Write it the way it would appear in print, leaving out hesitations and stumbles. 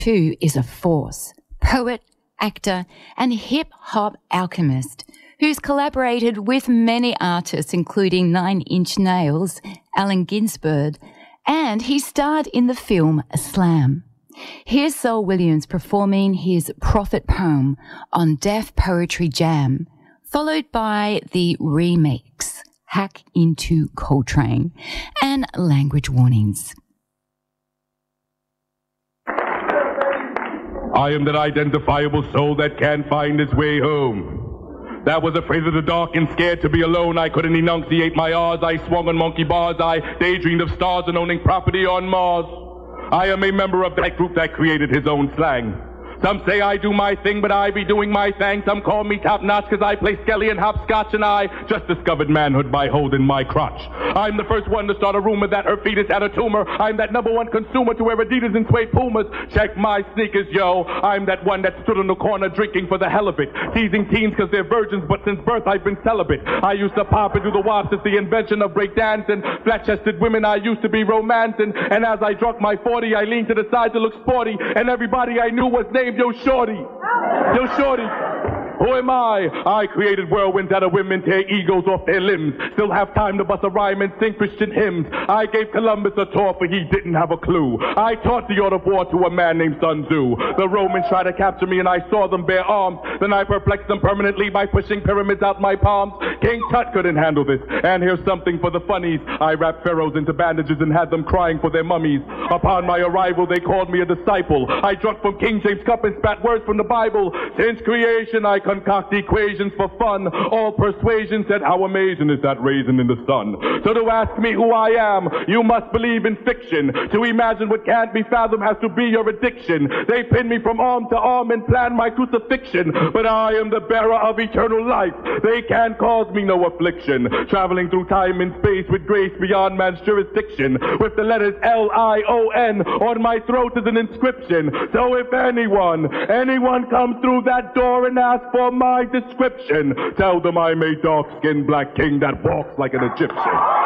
too is a force, poet, actor, and hip-hop alchemist who's collaborated with many artists, including Nine Inch Nails, Allen Ginsberg, and he starred in the film Slam. Here's Saul Williams performing his prophet poem on Def Poetry Jam, followed by the remix, Hack into Coltrane, and language warnings. I am that identifiable soul that can't find its way home. That was afraid of the dark and scared to be alone. I couldn't enunciate my R's. I swung on monkey bars. I daydreamed of stars and owning property on Mars. I am a member of that group that created his own slang. Some say I do my thing, but I be doing my thing. Some call me top-notch because I play skelly and hopscotch, and I just discovered manhood by holding my crotch. I'm the first one to start a rumor that her fetus had a tumor. I'm that #1 consumer to wear Adidas and suede Pumas. Check my sneakers, yo. I'm that one that stood on the corner drinking for the hell of it. Teasing teens because they're virgins, but since birth I've been celibate. I used to pop and do the wops since the invention of breakdancing. Flat-chested women I used to be romancing. And as I drunk my 40, I leaned to the side to look sporty. And everybody I knew was named Yo Shorty. Yo Shorty. Who am I? I created whirlwinds out of women, tear egos off their limbs. Still have time to bust a rhyme and sing Christian hymns. I gave Columbus a tour for he didn't have a clue. I taught the art of war to a man named Sun Tzu. The Romans tried to capture me and I saw them bear arms. Then I perplexed them permanently by pushing pyramids out my palms. King Tut couldn't handle this. And here's something for the funnies. I wrapped pharaohs into bandages and had them crying for their mummies. Upon my arrival, they called me a disciple. I drunk from King James' cup and spat words from the Bible. Since creation, I concoct equations for fun. All persuasion said, how amazing is that raisin in the sun? So to ask me who I am, you must believe in fiction. To imagine what can't be fathomed has to be your addiction. They pin me from arm to arm and plan my crucifixion. But I am the bearer of eternal life. They can't cause me no affliction. Traveling through time and space with grace beyond man's jurisdiction. With the letters L-I-O-N on my throat as an inscription. So if anyone comes through that door and asks for my description, tell them I'm a dark-skinned black king that walks like an Egyptian.